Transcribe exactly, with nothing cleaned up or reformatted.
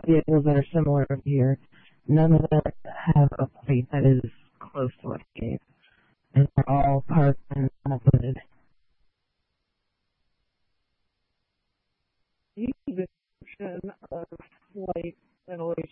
vehicles that are similar here. None of them have a plate that is close to what he gave. And they're all parked and unloaded. The description of flight Italy